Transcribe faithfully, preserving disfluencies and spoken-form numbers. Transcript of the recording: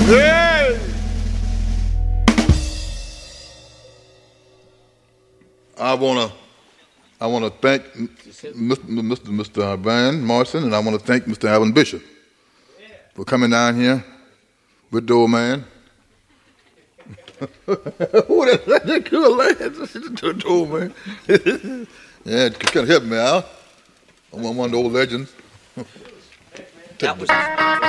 Hey! I wanna, I wanna thank Mister Mister Van Morrison, and I wanna thank Mister Alvin Bishop for coming down here with the old man. Who that? That cool lad, the old man. Yeah, it kind of help me out. I'm one of the old legends. That was